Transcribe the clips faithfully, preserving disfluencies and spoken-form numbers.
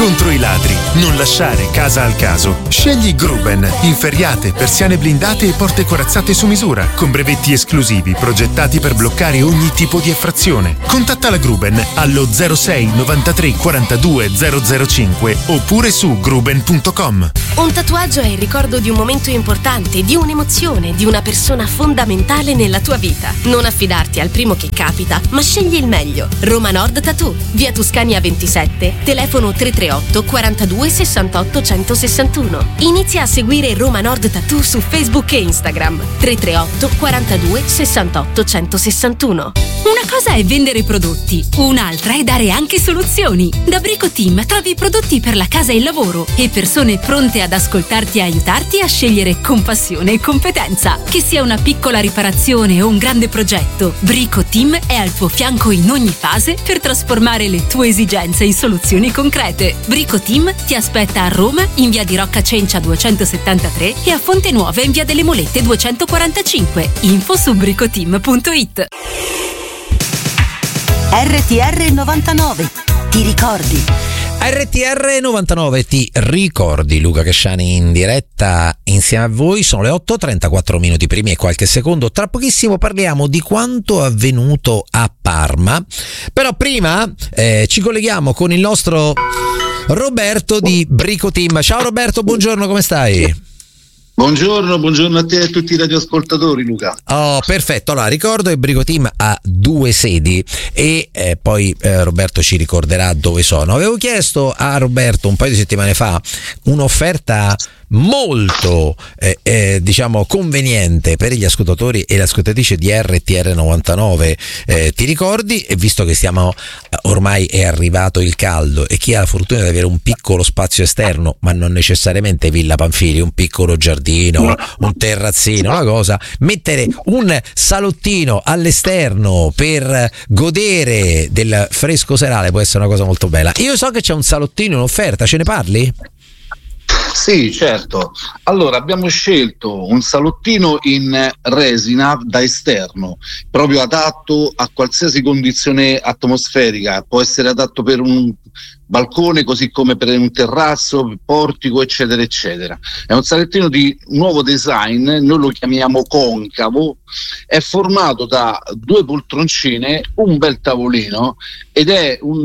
Contro i ladri, non lasciare casa al caso. Scegli Gruben, inferriate, persiane blindate e porte corazzate su misura, con brevetti esclusivi progettati per bloccare ogni tipo di effrazione. Contatta la Gruben allo zero sei novantatré quarantadue zero zero cinque oppure su gruben punto com. Un tatuaggio è il ricordo di un momento importante, di un'emozione, di una persona fondamentale nella tua vita. Non affidarti al primo che capita, ma scegli il meglio. Roma Nord Tattoo, via Tuscania ventisette, telefono tre tre otto quarantadue sessantotto centosessantuno. Inizia a seguire Roma Nord Tattoo su Facebook e Instagram. tre tre otto quarantadue sessantotto centosessantuno. Una cosa è vendere prodotti, un'altra è dare anche soluzioni. Da Brico Team trovi prodotti per la casa e il lavoro e persone pronte ad ascoltarti e aiutarti a scegliere con passione e competenza. Che sia una piccola riparazione o un grande progetto, Brico Team è al tuo fianco in ogni fase per trasformare le tue esigenze in soluzioni concrete. Brico Team ti aspetta a Roma in via di Rocca Cencia duecentosettantatré e a Fonte Nuova in via delle Molette duecentoquarantacinque. Info su bricoteam punto it. R T R novantanove, ti ricordi? R T R novantanove, ti ricordi? Luca Casciani in diretta insieme a voi. Sono le otto e trentaquattro minuti primi e qualche secondo. Tra pochissimo parliamo di quanto avvenuto a Parma, però prima eh, ci colleghiamo con il nostro Roberto di Brico Team. Ciao Roberto, buongiorno, come stai? Buongiorno, buongiorno a te e a tutti i radioascoltatori, Luca. Oh, perfetto. Allora, ricordo che Brico Team ha due sedi e eh, poi eh, Roberto ci ricorderà dove sono. Avevo chiesto a Roberto un paio di settimane fa un'offerta molto eh, eh, diciamo conveniente per gli ascoltatori e le ascoltatrici di R T R novantanove, eh, ti ricordi? E visto che stiamo ormai è arrivato il caldo e chi ha la fortuna di avere un piccolo spazio esterno, ma non necessariamente Villa Pamphili, un piccolo giardino, un terrazzino, una cosa, mettere un salottino all'esterno per godere del fresco serale può essere una cosa molto bella. Io so che c'è un salottino in offerta, ce ne parli? Sì, certo. Allora, abbiamo scelto un salottino in resina da esterno, proprio adatto a qualsiasi condizione atmosferica. Può essere adatto per un balcone, così come per un terrazzo, portico, eccetera, eccetera. È un salottino di nuovo design, noi lo chiamiamo concavo, è formato da due poltroncine, un bel tavolino ed è un,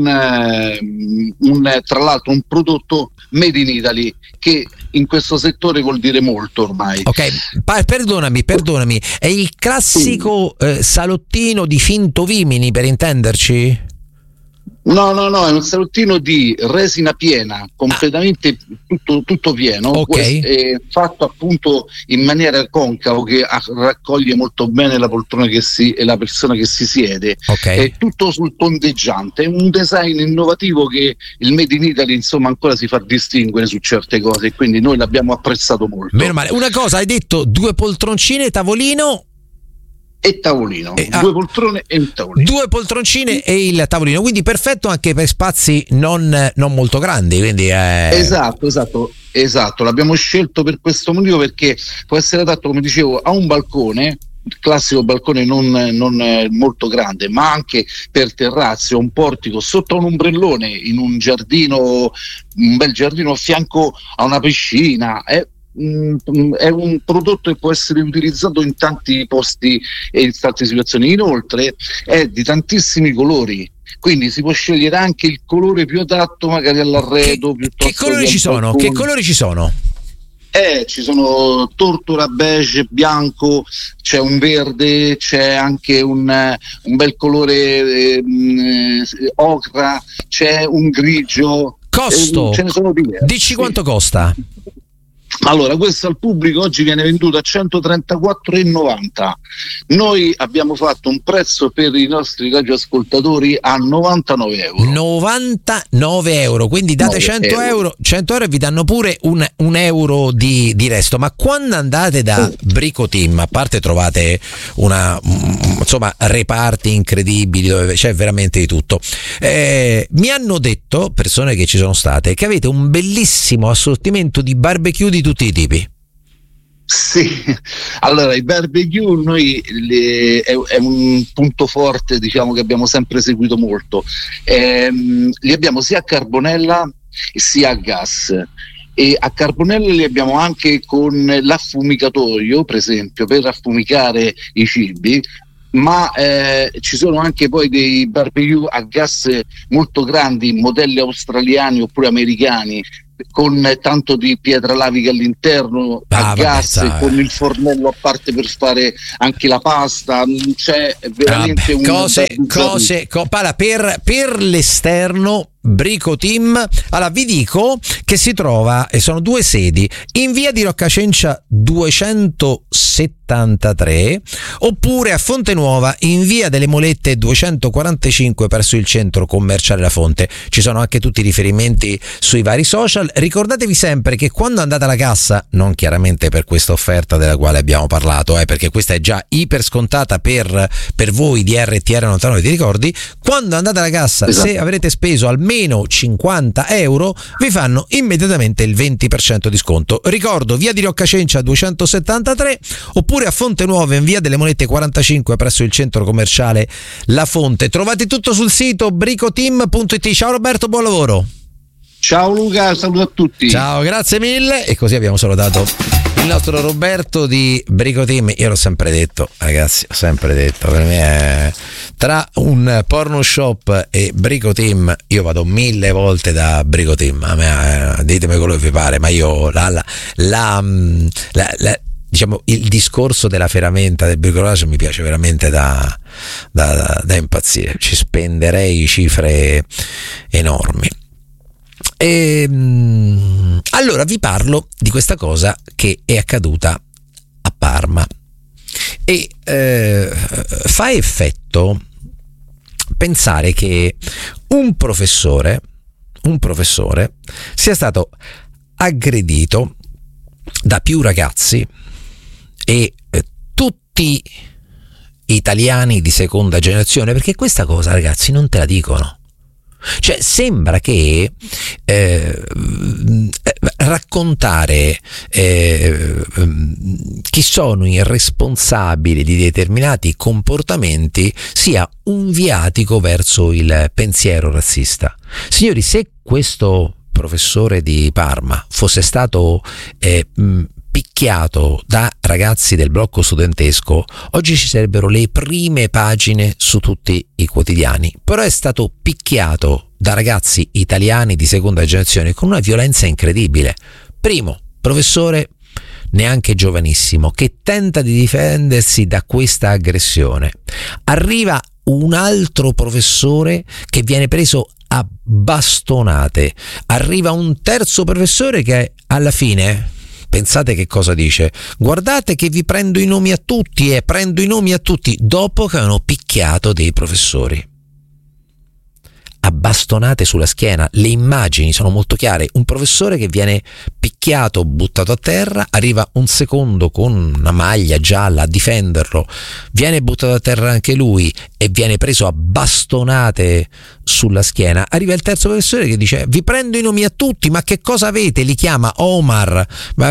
un tra l'altro un prodotto made in Italy, che in questo settore vuol dire molto ormai. Ok, pa- perdonami, perdonami, è il classico eh, salottino di Finto Vimini, per intenderci? No, no, no, è un salottino di resina piena, completamente ah. tutto, tutto pieno, okay. È fatto appunto in maniera concavo che raccoglie molto bene la poltrona che si, e la persona che si siede, okay. È tutto sul tondeggiante, è un design innovativo che il Made in Italy insomma ancora si fa distinguere su certe cose e quindi noi l'abbiamo apprezzato molto. Meno male. Una cosa, hai detto due poltroncine, tavolino e tavolino, e, due ah, poltrone e un tavolino, due poltroncine e il tavolino, quindi perfetto anche per spazi non, non molto grandi, quindi è... esatto esatto esatto l'abbiamo scelto per questo motivo, perché può essere adatto, come dicevo, a un balcone, il classico balcone non, non molto grande, ma anche per terrazze, un portico, sotto un ombrellone, in un giardino, un bel giardino a fianco a una piscina. È è un prodotto che può essere utilizzato in tanti posti e in tante situazioni. Inoltre è di tantissimi colori, quindi si può scegliere anche il colore più adatto magari all'arredo. Che, che colori ci sono? Che colori ci sono? Eh, ci sono tortora, beige, bianco, c'è un verde, c'è anche un, un bel colore eh, ocra, c'è un grigio. Costo? Eh, ce ne sono diversi. Dici quanto costa? Allora, questo al pubblico oggi viene venduto a centotrentaquattro virgola novanta. Noi abbiamo fatto un prezzo per i nostri radioascoltatori a novantanove euro. novantanove euro, quindi date cento euro, cento euro e vi danno pure un, un euro di, di resto. Ma quando andate da Brico Team, a parte trovate una insomma reparti incredibili dove c'è veramente di tutto, eh, mi hanno detto persone che ci sono state che avete un bellissimo assortimento di barbecue di tutti i tipi. Sì, allora i barbecue noi le, è, è un punto forte, diciamo, che abbiamo sempre seguito molto. Ehm, li abbiamo sia a carbonella sia a gas. E a carbonelle li abbiamo anche con l'affumicatoio, per esempio, per affumicare i cibi, ma eh, ci sono anche poi dei barbecue a gas molto grandi, modelli australiani oppure americani, con tanto di pietra lavica all'interno, ah, a vabbè, gas, sai. Con il fornello a parte per fare anche la pasta. C'è veramente vabbè, un cose, cose co- para, per, per l'esterno Bricoteam, allora vi dico che si trova, e sono due sedi, in via di Roccacencia duecentosettantatré oppure a Fonte Nuova in via delle Molette duecentoquarantacinque presso il centro commerciale La Fonte. Ci sono anche tutti i riferimenti sui vari social. Ricordatevi sempre che quando andate alla cassa, non chiaramente per questa offerta della quale abbiamo parlato, eh, perché questa è già iper scontata per, per voi di R T R novantanove, ti ricordi? Quando andate alla cassa, esatto, se avrete speso almeno cinquanta euro, vi fanno immediatamente il venti per cento di sconto. Ricordo, via di Roccacencia duecentosettantatré oppure a Fonte Nuova in via delle Monete quarantacinque presso il centro commerciale La Fonte. Trovate tutto sul sito bricoteam punto it. Ciao Roberto, buon lavoro. Ciao Luca, saluto a tutti. Ciao, grazie mille. E così abbiamo salutato il nostro Roberto di Bricoteam. Io l'ho sempre detto, ragazzi, ho sempre detto, per me è... tra un porno shop e Bricoteam io vado mille volte da Bricoteam. A me, eh, ditemi quello che vi pare, ma io la, la, la, la, la diciamo il discorso della ferramenta del bricolage mi piace veramente da, da, da, da impazzire. Ci spenderei cifre enormi. E, allora vi parlo di questa cosa che è accaduta a Parma e eh, fa effetto pensare che un professore un professore sia stato aggredito da più ragazzi e eh, tutti italiani di seconda generazione, perché questa cosa, ragazzi, non te la dicono. Cioè sembra che eh, raccontare eh, chi sono i responsabili di determinati comportamenti sia un viatico verso il pensiero razzista. Signori, se questo professore di Parma fosse stato eh, picchiato da ragazzi del blocco studentesco, oggi ci sarebbero le prime pagine su tutti i quotidiani. Però è stato picchiato da ragazzi italiani di seconda generazione con una violenza incredibile. Primo, professore neanche giovanissimo che tenta di difendersi da questa aggressione. Arriva un altro professore che viene preso a bastonate. Arriva un terzo professore che alla fine, pensate che cosa dice? Guardate che vi prendo i nomi a tutti e prendo i nomi a tutti, dopo che hanno picchiato dei professori. A bastonate sulla schiena. Le immagini sono molto chiare. Un professore che viene picchiato, buttato a terra, arriva un secondo con una maglia gialla a difenderlo, viene buttato a terra anche lui e viene preso a bastonate sulla schiena. Arriva il terzo professore che dice: vi prendo i nomi a tutti, ma che cosa avete? Li chiama Omar.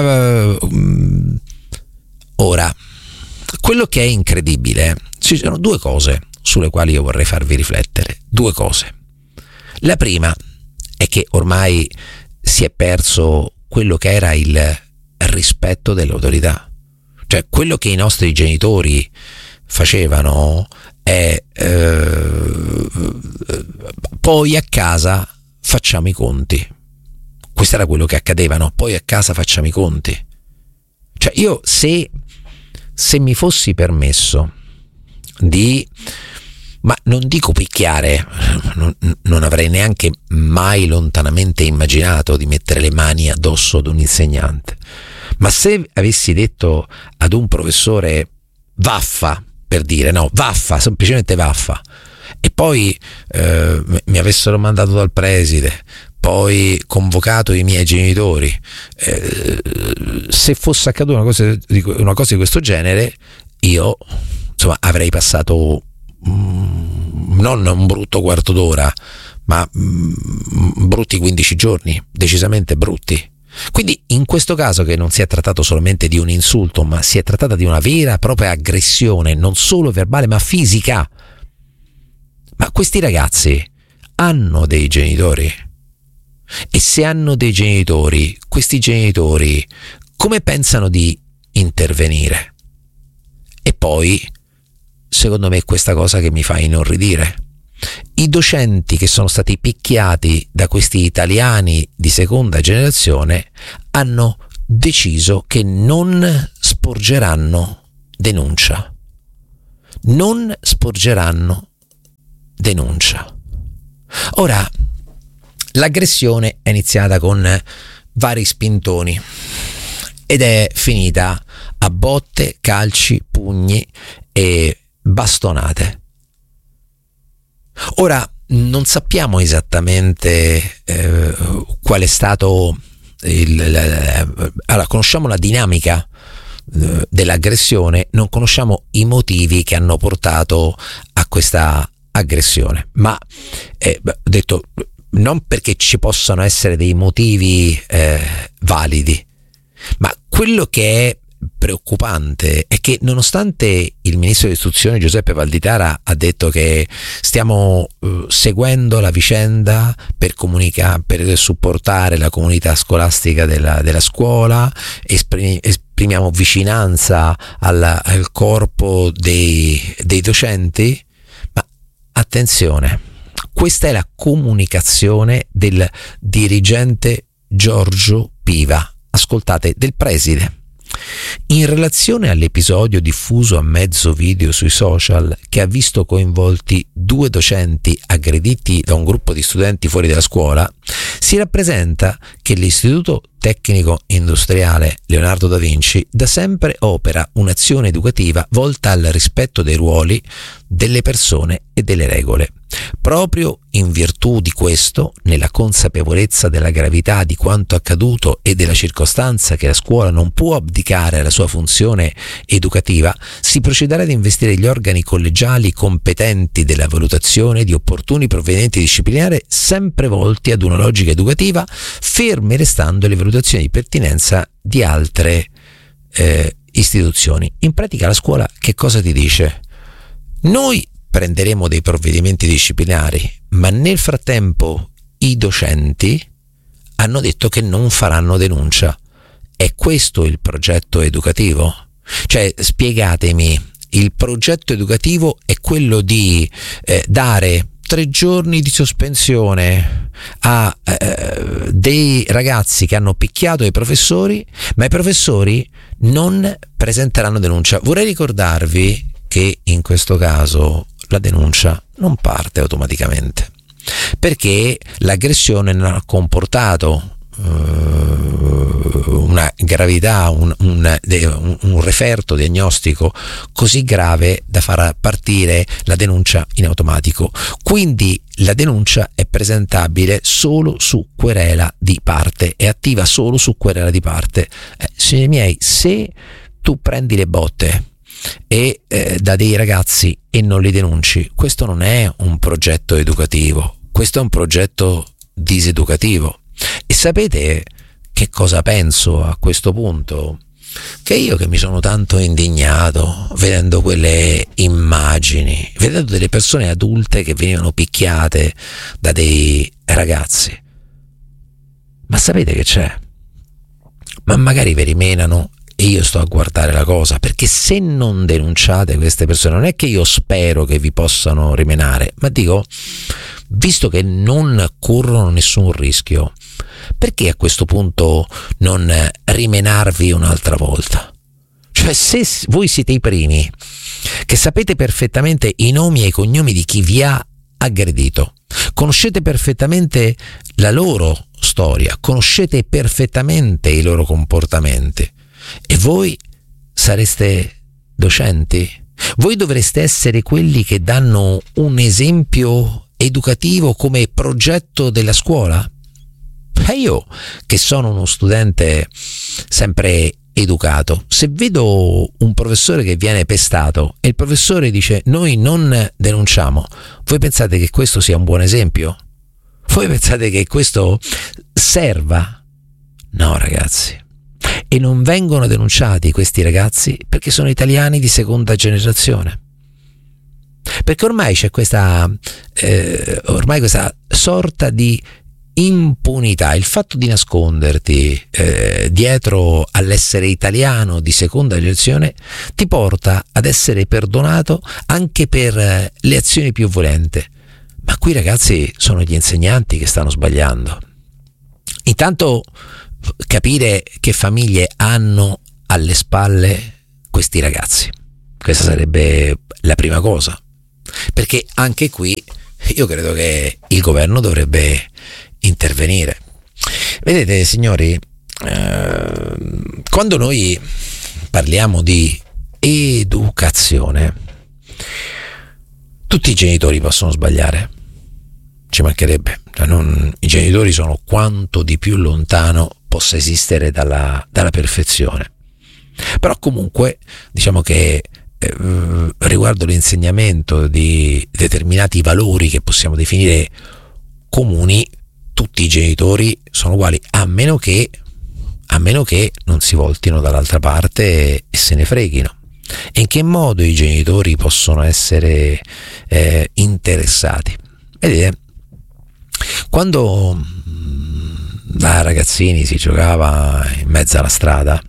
Ora, quello che è incredibile, ci sono due cose sulle quali io vorrei farvi riflettere. Due cose. La prima è che ormai si è perso quello che era il rispetto dell'autorità. Cioè, quello che i nostri genitori facevano è eh, poi a casa facciamo i conti. Questo era quello che accadeva, no? Poi a casa facciamo i conti. Cioè, io se, se mi fossi permesso di... ma non dico picchiare, non, non avrei neanche mai lontanamente immaginato di mettere le mani addosso ad un insegnante, ma se avessi detto ad un professore vaffa, per dire, no, vaffa, semplicemente vaffa, e poi eh, mi avessero mandato dal preside, poi convocato i miei genitori, eh, se fosse accaduta una cosa di, una cosa di questo genere, io insomma avrei passato non un brutto quarto d'ora, ma brutti quindici giorni, decisamente brutti. Quindi in questo caso, che non si è trattato solamente di un insulto, ma si è trattata di una vera e propria aggressione, non solo verbale ma fisica. Ma questi ragazzi hanno dei genitori? E se hanno dei genitori, questi genitori come pensano di intervenire? E poi, secondo me, questa cosa che mi fa inorridire: i docenti che sono stati picchiati da questi italiani di seconda generazione hanno deciso che non sporgeranno denuncia. Non sporgeranno denuncia. Ora, l'aggressione è iniziata con vari spintoni ed è finita a botte, calci, pugni e bastonate. Ora, non sappiamo esattamente eh, qual è stato il, il, allora, conosciamo la dinamica eh, dell'aggressione, non conosciamo i motivi che hanno portato a questa aggressione, ma eh, detto, non perché ci possano essere dei motivi eh, validi, ma quello che è preoccupante è che, nonostante il ministro dell'istruzione Giuseppe Valditara ha detto che stiamo uh, seguendo la vicenda per comunicare, per supportare la comunità scolastica della, della scuola, esprim- esprimiamo vicinanza alla, al corpo dei, dei docenti, ma attenzione, questa è la comunicazione del dirigente Giorgio Piva, ascoltate, del preside. In relazione all'episodio diffuso a mezzo video sui social che ha visto coinvolti due docenti aggrediti da un gruppo di studenti fuori dalla scuola, si rappresenta che l'Istituto Tecnico Industriale Leonardo da Vinci da sempre opera un'azione educativa volta al rispetto dei ruoli, delle persone e delle regole. Proprio in virtù di questo, nella consapevolezza della gravità di quanto accaduto e della circostanza che la scuola non può abdicare alla sua funzione educativa, si procederà ad investire gli organi collegiali competenti della valutazione di opportuni provvedimenti disciplinari sempre volti ad una logica educativa, ferme restando le valutazioni di pertinenza di altre eh, istituzioni. In pratica la scuola che cosa ti dice? Noi prenderemo dei provvedimenti disciplinari, ma nel frattempo i docenti hanno detto che non faranno denuncia. È questo il progetto educativo? Cioè, spiegatemi, il progetto educativo è quello di eh, dare tre giorni di sospensione a eh, dei ragazzi che hanno picchiato i professori, ma i professori non presenteranno denuncia. Vorrei ricordarvi che in questo caso la denuncia non parte automaticamente, perché l'aggressione non ha comportato uh, una gravità, un, un, un, un referto diagnostico così grave da far partire la denuncia in automatico. Quindi la denuncia è presentabile solo su querela di parte, è attiva solo su querela di parte. Eh, signori miei, se tu prendi le botte e eh, da dei ragazzi e non li denunci, questo non è un progetto educativo, questo è un progetto diseducativo. E sapete che cosa penso a questo punto? Che io, che mi sono tanto indignato vedendo quelle immagini, vedendo delle persone adulte che venivano picchiate da dei ragazzi, ma sapete che c'è? Ma magari vi rimenano e io sto a guardare la cosa, perché se non denunciate queste persone, non è che io spero che vi possano rimenare, ma dico, visto che non corrono nessun rischio, perché a questo punto non rimenarvi un'altra volta? Cioè, se voi siete i primi che sapete perfettamente i nomi e i cognomi di chi vi ha aggredito, conoscete perfettamente la loro storia, conoscete perfettamente i loro comportamenti, e voi sareste docenti? Voi dovreste essere quelli che danno un esempio educativo come progetto della scuola? E io, che sono uno studente sempre educato, se vedo un professore che viene pestato e il professore dice noi non denunciamo, voi pensate che questo sia un buon esempio? Voi pensate che questo serva? No, ragazzi. E non vengono denunciati questi ragazzi perché sono italiani di seconda generazione, perché ormai c'è questa eh, ormai questa sorta di impunità, il fatto di nasconderti eh, dietro all'essere italiano di seconda generazione ti porta ad essere perdonato anche per eh, le azioni più violente. Ma qui, ragazzi, sono gli insegnanti che stanno sbagliando. Intanto capire che famiglie hanno alle spalle questi ragazzi, questa sarebbe la prima cosa, perché anche qui io credo che il governo dovrebbe intervenire. Vedete, signori, eh, quando noi parliamo di educazione, tutti i genitori possono sbagliare, ci mancherebbe, cioè non, i genitori sono quanto di più lontano possa esistere dalla, dalla perfezione. Però comunque diciamo che eh, riguardo l'insegnamento di determinati valori che possiamo definire comuni, tutti i genitori sono uguali, a meno che a meno che non si voltino dall'altra parte e, e se ne freghino. E in che modo i genitori possono essere eh, interessati? Vedete, quando da ragazzini si giocava in mezzo alla strada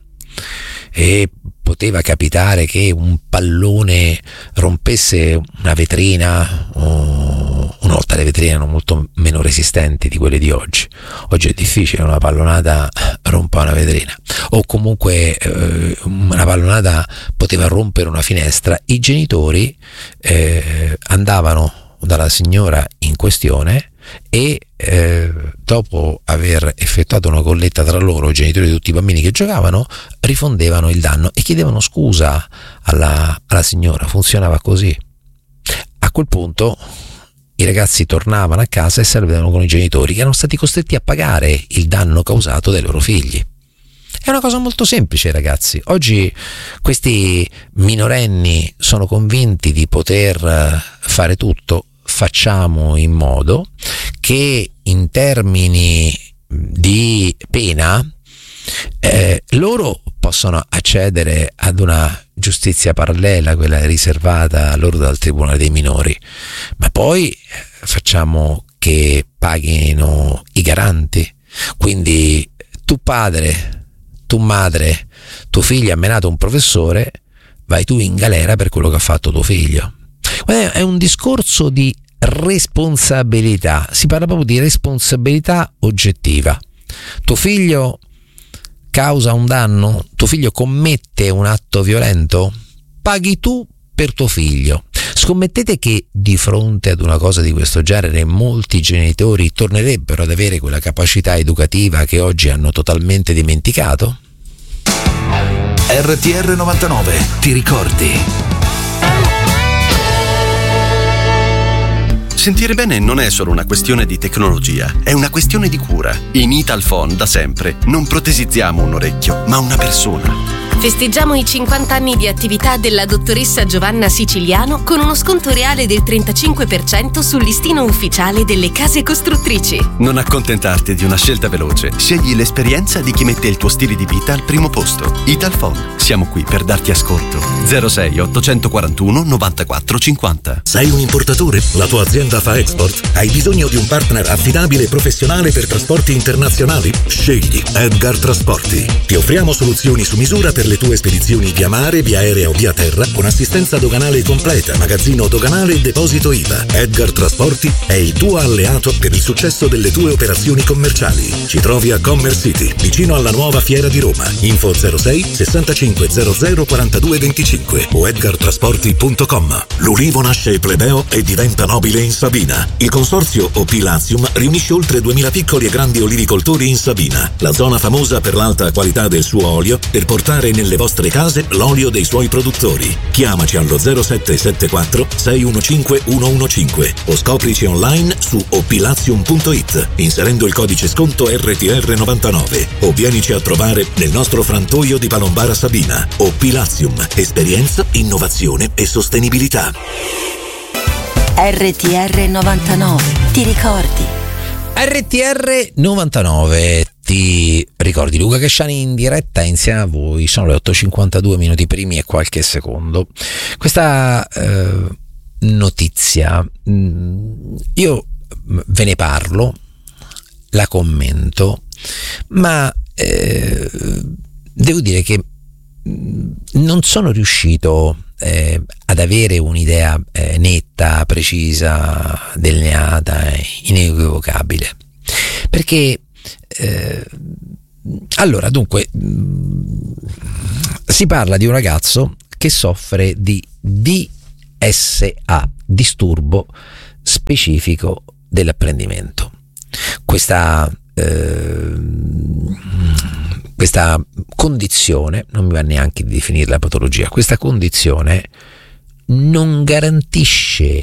e poteva capitare che un pallone rompesse una vetrina, o una volta le vetrine erano molto meno resistenti di quelle di oggi, oggi è difficile una pallonata rompa una vetrina, o comunque eh, una pallonata poteva rompere una finestra, i genitori eh, andavano dalla signora in questione e eh, dopo aver effettuato una colletta tra loro, i genitori di tutti i bambini che giocavano, rifondevano il danno e chiedevano scusa alla, alla signora. Funzionava così. A quel punto i ragazzi tornavano a casa e si vedevano con i genitori che erano stati costretti a pagare il danno causato dai loro figli. È una cosa molto semplice, ragazzi. Oggi questi minorenni sono convinti di poter fare tutto. Facciamo in modo che in termini di pena eh, loro possano accedere ad una giustizia parallela, quella riservata loro dal Tribunale dei minori, ma poi facciamo che paghino i garanti. Quindi tu padre, tu madre, tuo figlio ha menato un professore, vai tu in galera per quello che ha fatto tuo figlio. È un discorso di responsabilità, si parla proprio di responsabilità oggettiva. Tuo figlio causa un danno, tuo figlio commette un atto violento, paghi tu per tuo figlio. Scommettete che di fronte ad una cosa di questo genere molti genitori tornerebbero ad avere quella capacità educativa che oggi hanno totalmente dimenticato? R T R novantanove, ti ricordi? Sentire bene non è solo una questione di tecnologia, è una questione di cura. In Italphone da sempre non protesizziamo un orecchio, ma una persona. Festeggiamo i cinquanta anni di attività della dottoressa Giovanna Siciliano con uno sconto reale del trentacinque per cento sul listino ufficiale delle case costruttrici. Non accontentarti di una scelta veloce, scegli l'esperienza di chi mette il tuo stile di vita al primo posto. Italphone, siamo qui per darti ascolto. zero sei ottocentoquarantuno novantaquattro cinquanta. Sei un importatore? La tua azienda fa export? Hai bisogno di un partner affidabile e professionale per trasporti internazionali? Scegli Edgar Trasporti. Ti offriamo soluzioni su misura per le tue spedizioni via mare, via aerea o via terra, con assistenza doganale completa, magazzino doganale e deposito I V A. Edgar Trasporti è il tuo alleato per il successo delle tue operazioni commerciali. Ci trovi a Commerce City, vicino alla nuova fiera di Roma. Info zero sei sessantacinque zero zero quarantadue venticinque o edgar trasporti punto com. L'ulivo nasce plebeo e diventa nobile in Sabina. Il consorzio O P Latium riunisce oltre duemila piccoli e grandi olivicoltori in Sabina, la zona famosa per l'alta qualità del suo olio, per portare nelle vostre case l'olio dei suoi produttori. Chiamaci allo zero sette sette quattro sei uno cinque uno uno cinque o scoprici online su opilatium punto it inserendo il codice sconto R T R novantanove o vienici a trovare nel nostro frantoio di Palombara Sabina. Opilatium, esperienza, innovazione e sostenibilità. R T R novantanove, ti ricordi? R T R novantanove, ti ricordi? Luca Casciani in diretta insieme a voi. Sono le otto e cinquantadue minuti primi e qualche secondo. Questa eh, notizia, io ve ne parlo la commento, ma eh, devo dire che non sono riuscito eh, ad avere un'idea eh, netta, precisa, delineata, inequivocabile, perché eh, allora dunque si parla di un ragazzo che soffre di D S A, disturbo specifico dell'apprendimento. Questa eh, questa condizione, non mi va neanche di definire la patologia, questa condizione non garantisce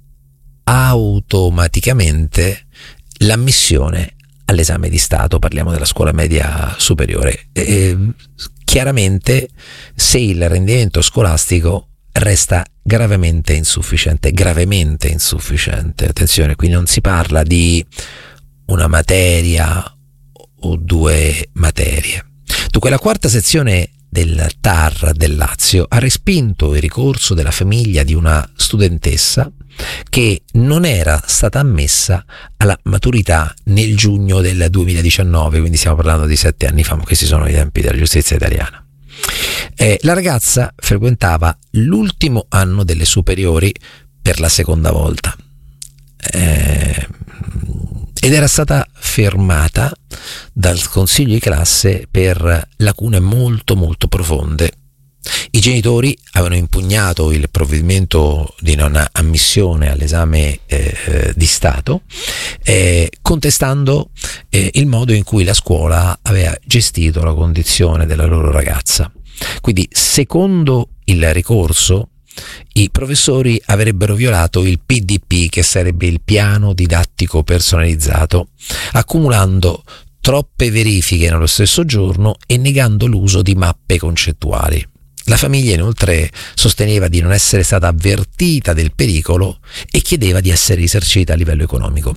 automaticamente l'ammissione all'esame di Stato, parliamo della scuola media superiore. Eh, chiaramente se il rendimento scolastico resta gravemente insufficiente, gravemente insufficiente, attenzione, qui non si parla di una materia o due materie. Dunque la quarta sezione del T A R del Lazio ha respinto il ricorso della famiglia di una studentessa che non era stata ammessa alla maturità nel giugno del duemiladiciannove, quindi stiamo parlando di sette anni fa, ma questi sono i tempi della giustizia italiana. Eh, la ragazza frequentava l'ultimo anno delle superiori per la seconda volta eh, ed era stata fermata dal consiglio di classe per lacune molto molto profonde. I genitori avevano impugnato il provvedimento di non ammissione all'esame eh, di Stato, eh, contestando eh, il modo in cui la scuola aveva gestito la condizione della loro ragazza. Quindi, secondo il ricorso, i professori avrebbero violato il P D P, che sarebbe il piano didattico personalizzato, accumulando troppe verifiche nello stesso giorno e negando l'uso di mappe concettuali. La famiglia inoltre sosteneva di non essere stata avvertita del pericolo e chiedeva di essere risarcita a livello economico.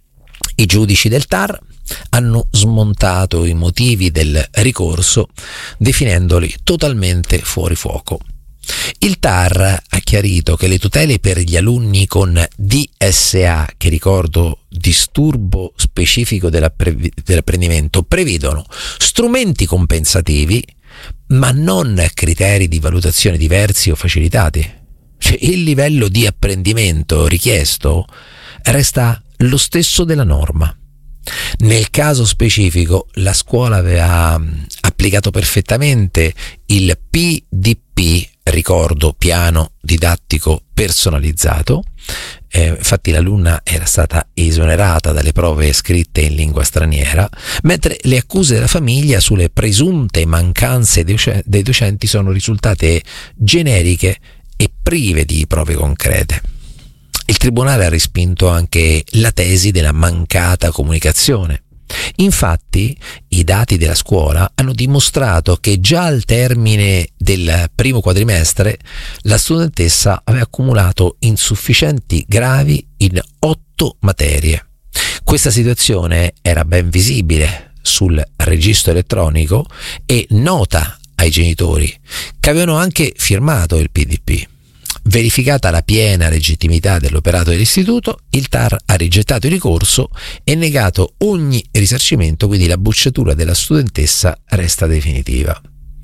I giudici del T A R hanno smontato i motivi del ricorso, definendoli totalmente fuori fuoco. Il T A R ha chiarito che le tutele per gli alunni con D S A, che ricordo disturbo specifico dell'apprendimento, prevedono strumenti compensativi ma non criteri di valutazione diversi o facilitati. Cioè, il livello di apprendimento richiesto resta lo stesso della norma. Nel caso specifico la scuola aveva applicato perfettamente il P D P, ricordo piano didattico personalizzato. Eh, infatti l'alunna era stata esonerata dalle prove scritte in lingua straniera, mentre le accuse della famiglia sulle presunte mancanze dei docenti sono risultate generiche e prive di prove concrete. Il tribunale ha respinto anche la tesi della mancata comunicazione. Infatti, i dati della scuola hanno dimostrato che già al termine del primo quadrimestre la studentessa aveva accumulato insufficienti gravi in otto materie. Questa situazione era ben visibile sul registro elettronico e nota ai genitori, che avevano anche firmato il P D P. Verificata la piena legittimità dell'operato dell'istituto, il T A R ha rigettato il ricorso e negato ogni risarcimento, quindi la bocciatura della studentessa resta definitiva.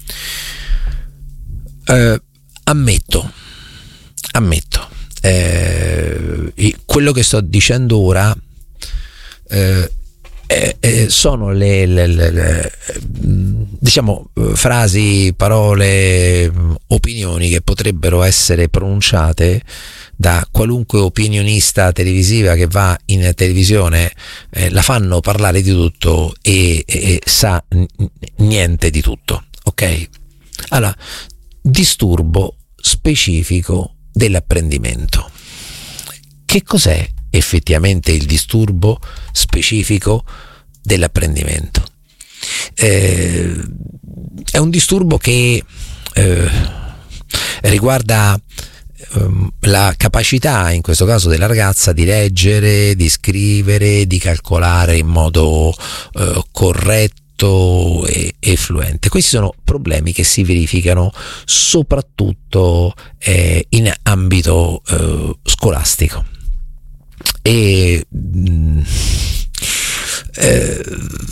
Eh, ammetto, ammetto, eh, quello che sto dicendo ora eh, eh, eh, sono le, le, le, le diciamo frasi, parole, opinioni che potrebbero essere pronunciate da qualunque opinionista televisiva che va in televisione, eh, la fanno parlare di tutto e, e, e sa n- niente di tutto, ok? Allora, disturbo specifico dell'apprendimento. Che cos'è effettivamente il disturbo specifico dell'apprendimento? Eh, è un disturbo che eh, riguarda eh, la capacità, in questo caso della ragazza, di leggere, di scrivere, di calcolare in modo eh, corretto e, e fluente. Questi sono problemi che si verificano soprattutto eh, in ambito eh, scolastico. E mh, eh,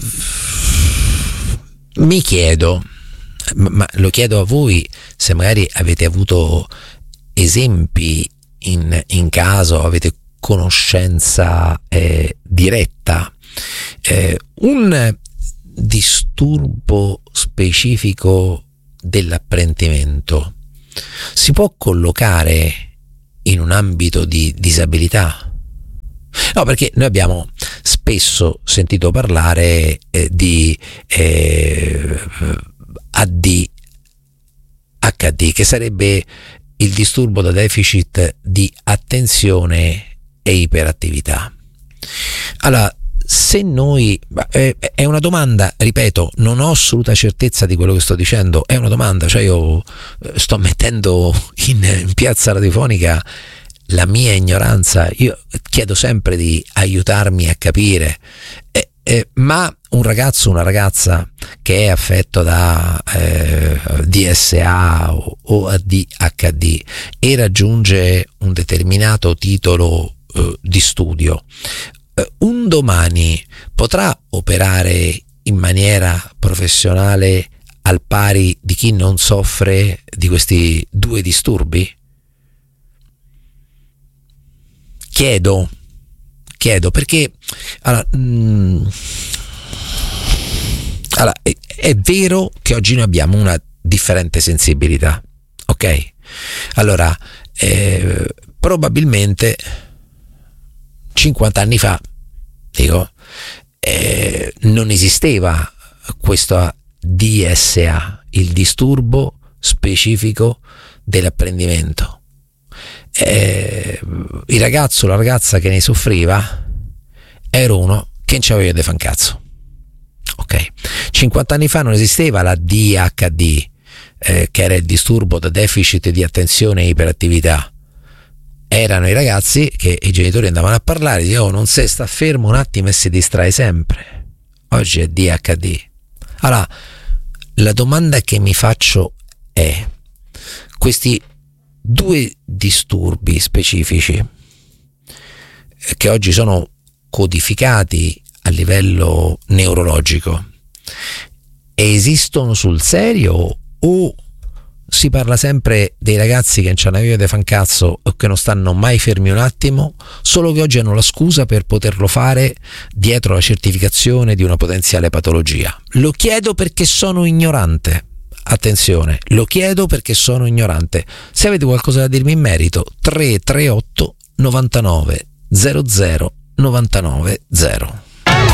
mi chiedo, ma lo chiedo a voi, se magari avete avuto esempi in, in caso, avete conoscenza eh, diretta, eh, un disturbo specifico dell'apprendimento si può collocare in un ambito di disabilità? No, perché noi abbiamo spesso sentito parlare eh, di eh, A D H D, che sarebbe il disturbo da deficit di attenzione e iperattività. Allora, se noi, eh, è una domanda, ripeto, non ho assoluta certezza di quello che sto dicendo, è una domanda, cioè io sto mettendo in, in piazza radiofonica la mia ignoranza, io chiedo sempre di aiutarmi a capire, eh, eh, ma un ragazzo, una ragazza che è affetto da eh, D S A o, o A D H D e raggiunge un determinato titolo eh, di studio, eh, un domani potrà operare in maniera professionale al pari di chi non soffre di questi due disturbi? Chiedo, chiedo perché allora, mh, allora è, è vero che oggi noi abbiamo una differente sensibilità, ok? Allora, eh, probabilmente cinquanta anni fa, dico, eh, non esisteva questo D S A, il disturbo specifico dell'apprendimento. Eh, il ragazzo o la ragazza che ne soffriva era uno che non c'aveva di fan cazzo, ok? cinquanta anni fa non esisteva la D H D, eh, che era il disturbo da deficit di attenzione e iperattività. Erano i ragazzi che i genitori andavano a parlare, dicevano: oh, non sei, sta fermo un attimo e si distrae sempre. Oggi è D H D. Allora, la domanda che mi faccio è: questi due disturbi specifici che oggi sono codificati a livello neurologico esistono sul serio, o si parla sempre dei ragazzi che non c'hanno via di fan cazzo o che non stanno mai fermi un attimo, solo che oggi hanno la scusa per poterlo fare dietro la certificazione di una potenziale patologia? Lo chiedo perché sono ignorante. Attenzione, lo chiedo perché sono ignorante. Se avete qualcosa da dirmi in merito, tre tre otto novantanove zero zero novantanove zero.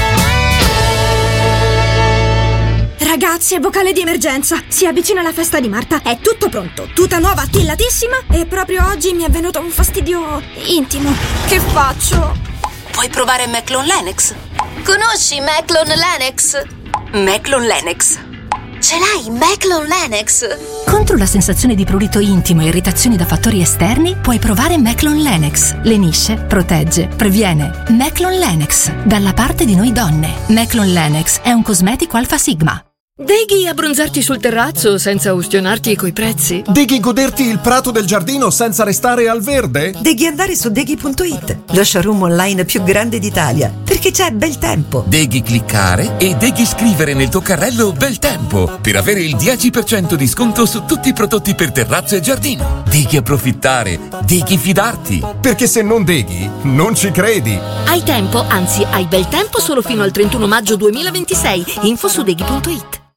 Ragazzi, è vocale di emergenza. Si avvicina la festa di Marta. È tutto pronto. Tuta nuova, tillatissima. E proprio oggi mi è venuto un fastidio intimo. Che faccio? Puoi provare Meclon Lennox. Conosci Meclon Lennox? Meclon Lennox. Ce l'hai, Meclon Lennox? Contro la sensazione di prurito intimo e irritazioni da fattori esterni, puoi provare Meclon Lennox. Lenisce, protegge, previene. Meclon Lennox, dalla parte di noi donne. Meclon Lennox è un cosmetico Alfa Sigma. Deghi abbronzarti sul terrazzo senza ustionarti coi prezzi? Deghi goderti il prato del giardino senza restare al verde? Deghi andare su deghi punto it, lo showroom online più grande d'Italia, perché c'è bel tempo. Deghi cliccare e deghi scrivere nel tuo carrello bel tempo per avere il dieci per cento di sconto su tutti i prodotti per terrazzo e giardino. Deghi approfittare, deghi fidarti. Perché se non deghi, non ci credi. Hai tempo, anzi hai bel tempo solo fino al trentuno maggio duemilaventisei. Info su deghi punto it.